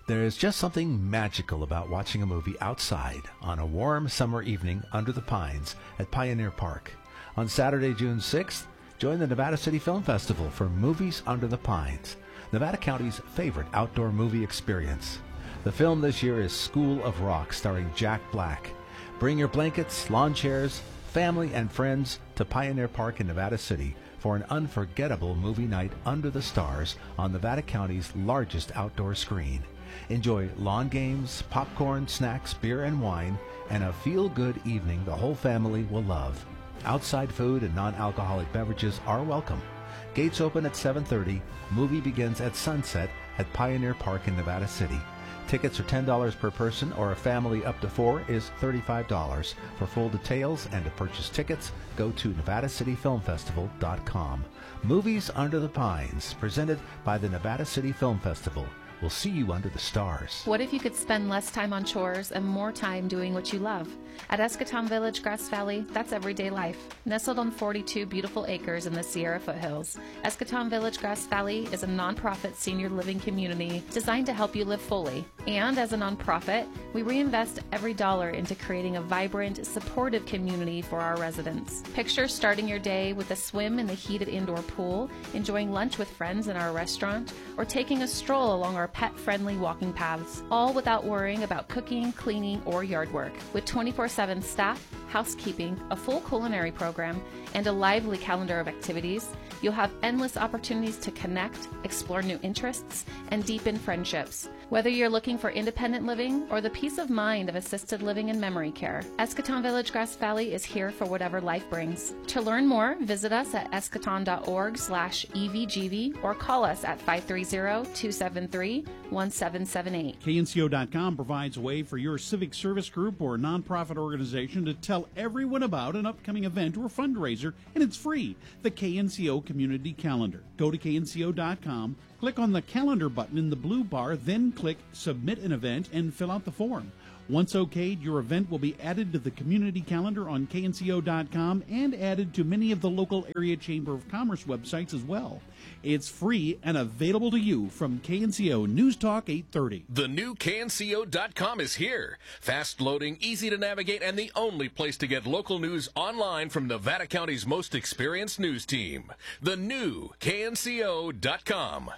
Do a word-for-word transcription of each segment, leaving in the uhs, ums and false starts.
There's just something magical about watching a movie outside on a warm summer evening under the pines at Pioneer Park. On Saturday, June sixth, join the Nevada City Film Festival for Movies Under the Pines, Nevada County's favorite outdoor movie experience. The film this year is School of Rock, starring Jack Black. Bring your blankets, lawn chairs, family, and friends to Pioneer Park in Nevada City for an unforgettable movie night under the stars on Nevada County's largest outdoor screen. Enjoy lawn games, popcorn, snacks, beer and wine, and a feel-good evening the whole family will love. Outside food and non-alcoholic beverages are welcome. Gates open at seven thirty. Movie begins at sunset at Pioneer Park in Nevada City. Tickets are ten dollars per person, or a family up to four is thirty-five dollars. For full details and to purchase tickets, go to nevada city film festival dot com. Movies Under the Pines, presented by the Nevada City Film Festival. We'll see you under the stars. What if you could spend less time on chores and more time doing what you love? At Escatón Village, Grass Valley, that's everyday life. Nestled on forty-two beautiful acres in the Sierra foothills, Escatón Village, Grass Valley is a nonprofit senior living community designed to help you live fully. And as a nonprofit, we reinvest every dollar into creating a vibrant, supportive community for our residents. Picture starting your day with a swim in the heated indoor pool, enjoying lunch with friends in our restaurant, or taking a stroll along our pet-friendly walking paths, all without worrying about cooking, cleaning, or yard work. With twenty-four seven staff, housekeeping, a full culinary program, and a lively calendar of activities, you'll have endless opportunities to connect, explore new interests, and deepen friendships. Whether you're looking for independent living or the peace of mind of assisted living and memory care, Escatón Village, Grass Valley is here for whatever life brings. To learn more, visit us at escaton dot org slash E V G V or call us at five three zero, two seven three, one seven seven eight. K N C O dot com provides a way for your civic service group or nonprofit organization to tell everyone about an upcoming event or fundraiser, and it's free. The K N C O Community Calendar. Go to K N C O dot com, click on the calendar button in the blue bar, then click Submit an Event and fill out the form. Once okayed, your event will be added to the community calendar on K N C O dot com and added to many of the local area Chamber of Commerce websites as well. It's free and available to you from K N C O News Talk eight thirty. The new K N C O dot com is here. Fast loading, easy to navigate, and the only place to get local news online from Nevada County's most experienced news team. The new K N C O dot com.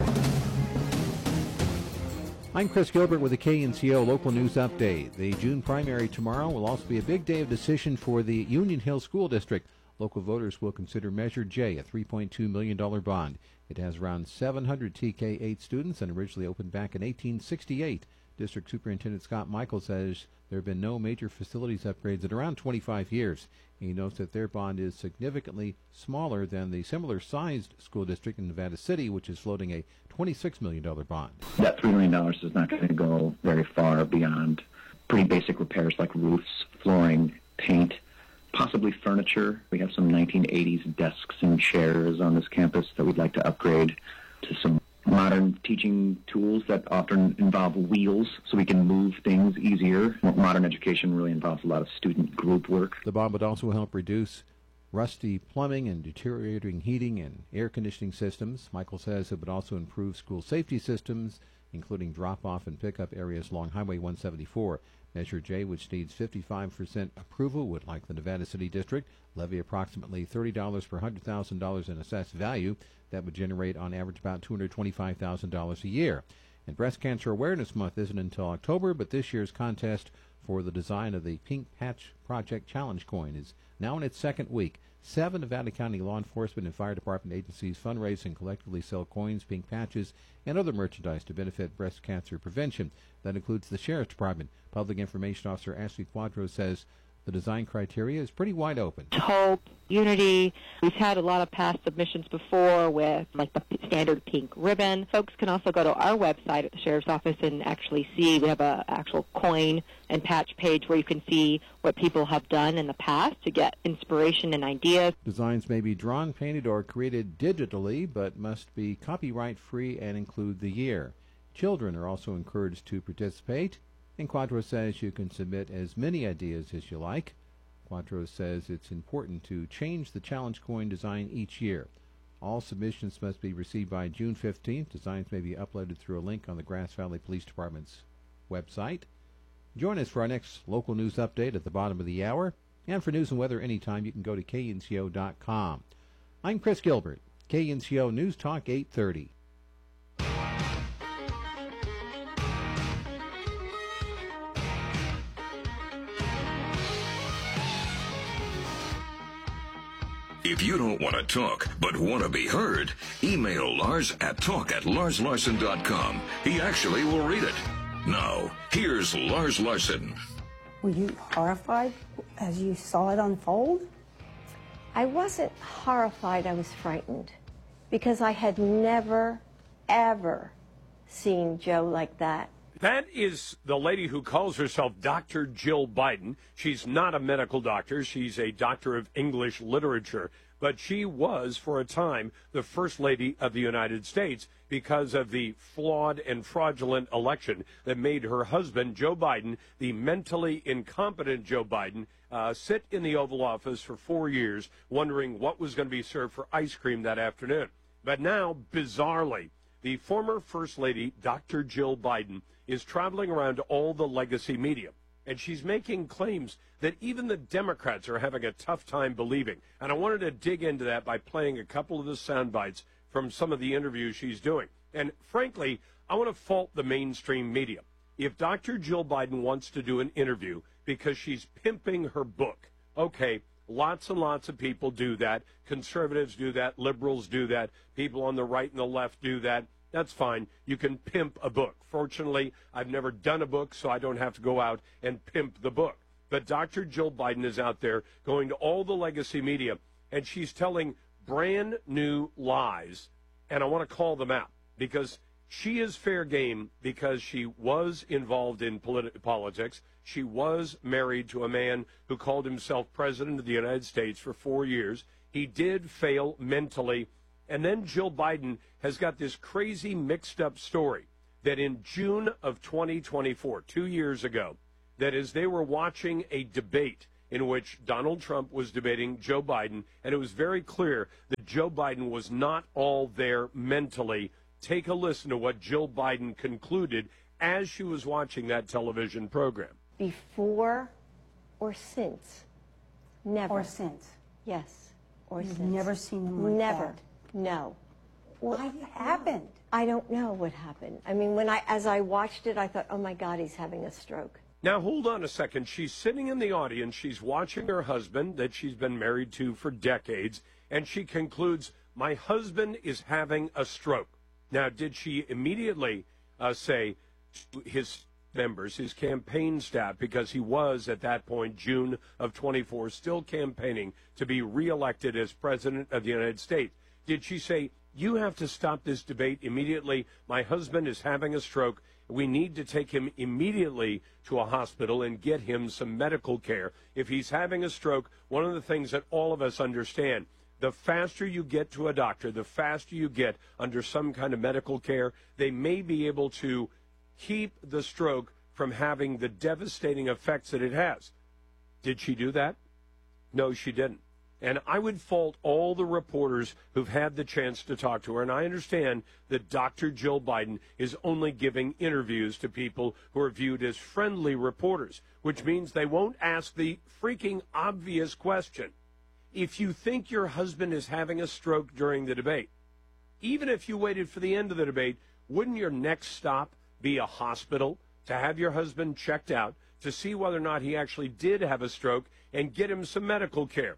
I'm Chris Gilbert with the K N C O Local News Update. The June primary tomorrow will also be a big day of decision for the Union Hill School District. Local voters will consider Measure J, a three point two million dollars bond. It has around seven hundred T K eight students and originally opened back in eighteen sixty-eight. District Superintendent Scott Michael says there have been no major facilities upgrades in around twenty-five years. He notes that their bond is significantly smaller than the similar-sized school district in Nevada City, which is floating a twenty-six million dollars bond. That three million dollars is not going to go very far beyond pretty basic repairs like roofs, flooring, paint, possibly furniture. We have some nineteen eighties desks and chairs on this campus that we'd like to upgrade to some modern teaching tools that often involve wheels so we can move things easier. Modern education really involves a lot of student group work. The bond would also help reduce rusty plumbing and deteriorating heating and air conditioning systems. Michael says it would also improve school safety systems, including drop-off and pickup areas along Highway one seventy-four. Measure J, which needs fifty-five percent approval, would, like the Nevada City District, levy approximately thirty dollars per one hundred thousand dollars in assessed value. That would generate, on average, about two hundred twenty-five thousand dollars a year. And Breast Cancer Awareness Month isn't until October, but this year's contest for the design of the Pink Patch Project Challenge coin is now in its second week. Seven Nevada County law enforcement and fire department agencies fundraise and collectively sell coins, pink patches, and other merchandise to benefit breast cancer prevention. That includes the Sheriff's Department. Public Information Officer Ashley Quadros says the design criteria is pretty wide open. Hope, unity. We've had a lot of past submissions before with like the standard pink ribbon. Folks can also go to our website at the Sheriff's Office and actually see. We have an actual coin and patch page where you can see what people have done in the past to get inspiration and ideas. Designs may be drawn, painted, or created digitally, but must be copyright free and include the year. Children are also encouraged to participate. And Quadros says you can submit as many ideas as you like. Quadros says it's important to change the challenge coin design each year. All submissions must be received by June fifteenth. Designs may be uploaded through a link on the Grass Valley Police Department's website. Join us for our next local news update at the bottom of the hour. And for news and weather anytime, you can go to K N C O dot com. I'm Chris Gilbert, K N C O News Talk eight thirty. If you don't want to talk, but want to be heard, email Lars at talk at lars larson dot com. He actually will read it. Now, here's Lars Larson. Were you horrified as you saw it unfold? I wasn't horrified, I was frightened. Because I had never, ever seen Joe like that. That is the lady who calls herself Doctor Jill Biden. She's not a medical doctor. She's a doctor of English literature. But she was, for a time, the First Lady of the United States because of the flawed and fraudulent election that made her husband, Joe Biden, the mentally incompetent Joe Biden, uh, sit in the Oval Office for four years wondering what was going to be served for ice cream that afternoon. But now, bizarrely, the former First Lady, Doctor Jill Biden, is traveling around to all the legacy media, and she's making claims that even the Democrats are having a tough time believing. And I wanted to dig into that by playing a couple of the sound bites from some of the interviews she's doing. And frankly, I want to fault the mainstream media. If Doctor Jill Biden wants to do an interview because she's pimping her book, okay, lots and lots of people do that. Conservatives do that. Liberals do that. People on the right and the left do that. That's fine. You can pimp a book. Fortunately, I've never done a book, so I don't have to go out and pimp the book. But Doctor Jill Biden is out there going to all the legacy media, and she's telling brand new lies, and I want to call them out because she is fair game because she was involved in politi- politics. She was married to a man who called himself President of the United States for four years. He did fail mentally. And then Jill Biden has got this crazy mixed-up story that in June of twenty twenty-four, two years ago, that is they were watching a debate in which Donald Trump was debating Joe Biden, and it was very clear that Joe Biden was not all there mentally. Take a listen to what Jill Biden concluded as she was watching that television program. Before or since? Never. Or since? Yes, or You've since. never seen him like Never. that? No. What happened? I don't know what happened. I mean, when I, as I watched it, I thought, oh my God, he's having a stroke. Now, hold on a second. She's sitting in the audience. She's watching her husband that she's been married to for decades, and she concludes, my husband is having a stroke. Now, did she immediately uh, say to his members, his campaign staff, because he was at that point, June of twenty-four, still campaigning to be reelected as President of the United States, did she say, you have to stop this debate immediately. My husband is having a stroke. We need to take him immediately to a hospital and get him some medical care. If he's having a stroke, one of the things that all of us understand, the faster you get to a doctor, the faster you get under some kind of medical care, they may be able to keep the stroke from having the devastating effects that it has. Did she do that? No, she didn't. And I would fault all the reporters who've had the chance to talk to her. And I understand that Doctor Jill Biden is only giving interviews to people who are viewed as friendly reporters, which means they won't ask the freaking obvious question. If you think your husband is having a stroke during the debate, even if you waited for the end of the debate, wouldn't your next stop be a hospital to have your husband checked out to see whether or not he actually did have a stroke and get him some medical care?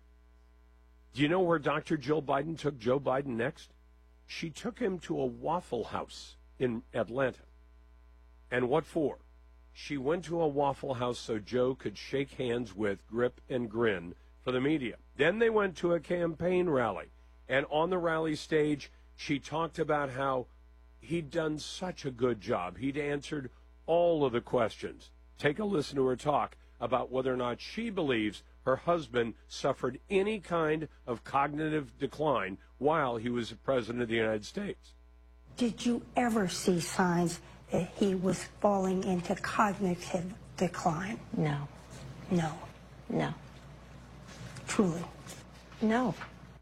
Do you know where Doctor Jill Biden took Joe Biden next? She took him to a Waffle House in Atlanta. And what for? She went to a Waffle House so Joe could shake hands with, grip and grin for the media. Then they went to a campaign rally. And on the rally stage, she talked about how he'd done such a good job. He'd answered all of the questions. Take a listen to her talk about whether or not she believes her husband suffered any kind of cognitive decline while he was president of the United States. Did you ever see signs that he was falling into cognitive decline? No. No. No. Truly? No.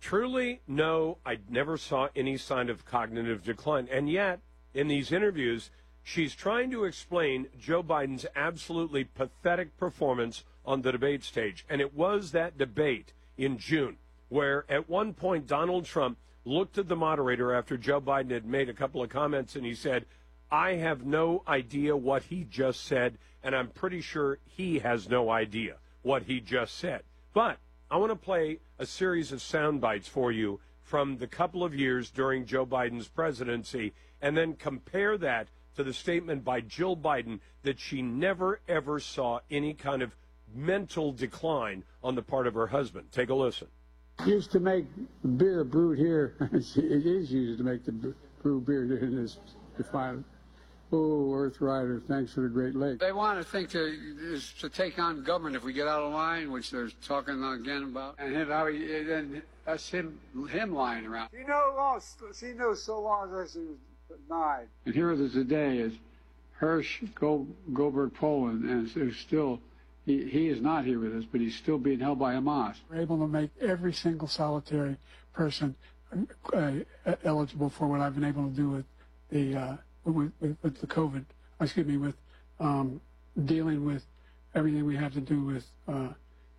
truly, no, I never saw any sign of cognitive decline. And yet, in these interviews, she's trying to explain Joe Biden's absolutely pathetic performance on the debate stage. And it was that debate in June where at one point Donald Trump looked at the moderator after Joe Biden had made a couple of comments and he said, I have no idea what he just said, and I'm pretty sure he has no idea what he just said. But I want to play a series of sound bites for you from the couple of years during Joe Biden's presidency, and then compare that to the statement by Jill Biden that she never, ever saw any kind of mental decline on the part of her husband. Take a listen. Used to make beer brewed here. It is used to make the brew beer in this defiant. Oh, Earth Rider, thanks for the Great Lake. They want to think to, is to take on government if we get out of line, which they're talking again about. And then, how he, then that's him, him lying around. He knows long, he knows so long as he was denied. And here it is today is Hirsch Go, Goldberg Poland, and it's still, he, he is not here with us, but he's still being held by Hamas. We're able to make every single solitary person uh, eligible for what I've been able to do with the. Uh, With, with, with the COVID, excuse me, with um, dealing with everything we have to do with, uh,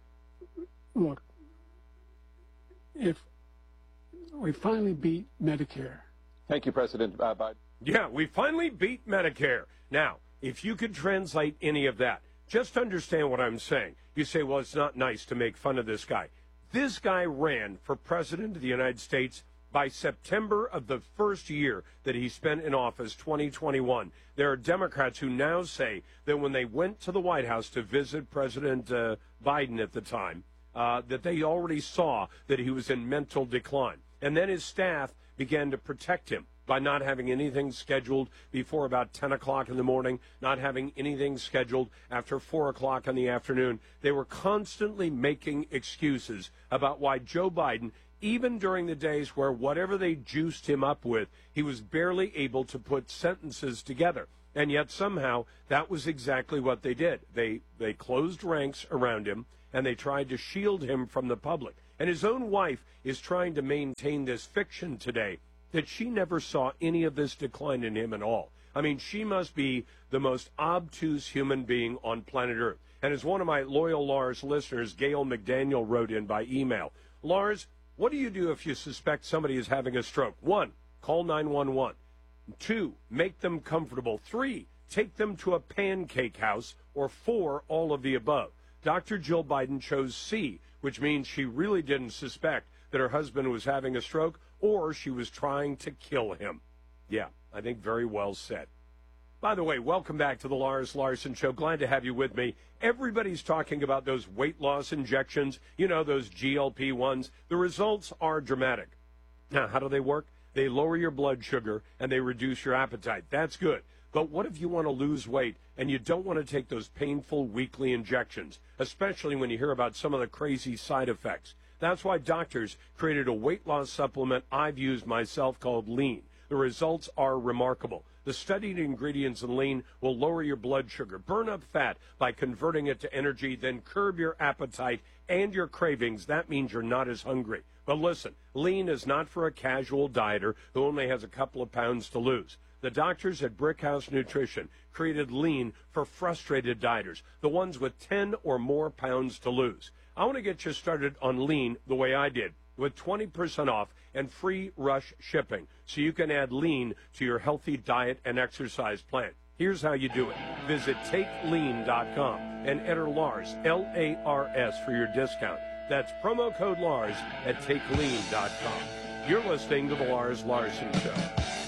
look, if we finally beat Medicare. Thank you, President uh, Biden. Yeah, we finally beat Medicare. Now, if you could translate any of that, just understand what I'm saying. You say, well, it's not nice to make fun of this guy. This guy ran for president of the United States by September of the first year that he spent in office, twenty twenty-one. There are Democrats who now say that when they went to the White House to visit President uh, Biden at the time, uh, that they already saw that he was in mental decline. And then his staff began to protect him by not having anything scheduled before about ten o'clock in the morning, not having anything scheduled after four o'clock in the afternoon. They were constantly making excuses about why Joe Biden, even during the days where whatever they juiced him up with, he was barely able to put sentences together. And yet somehow that was exactly what they did. They they closed ranks around him, and they tried to shield him from the public. And his own wife is trying to maintain this fiction today that she never saw any of this decline in him at all. I mean, she must be the most obtuse human being on planet Earth. And as one of my loyal Lars listeners, Gail McDaniel, wrote in by email, Lars, what do you do if you suspect somebody is having a stroke? One, call nine one one. Two, make them comfortable. Three, take them to a pancake house. Or four, all of the above. Doctor Jill Biden chose C, which means she really didn't suspect that her husband was having a stroke, or she was trying to kill him. Yeah, I think very well said. By the way, welcome back to the Lars Larson Show. Glad to have you with me. Everybody's talking about those weight loss injections, you know, those G L P ones. The results are dramatic. Now, how do they work? They lower your blood sugar and they reduce your appetite. That's good. But what if you want to lose weight and you don't want to take those painful weekly injections, especially when you hear about some of the crazy side effects? That's why doctors created a weight loss supplement I've used myself called Lean. The results are remarkable. The studied ingredients in Lean will lower your blood sugar, burn up fat by converting it to energy, then curb your appetite and your cravings. That means you're not as hungry. But listen, Lean is not for a casual dieter who only has a couple of pounds to lose. The doctors at Brickhouse Nutrition created Lean for frustrated dieters, the ones with ten or more pounds to lose. I want to get you started on Lean the way I did, with twenty percent off and free rush shipping, so you can add Lean to your healthy diet and exercise plan. Here's how you do it. Visit take lean dot com and enter Lars, L A R S, for your discount. That's promo code Lars at take lean dot com. You're listening to the Lars Larson Show.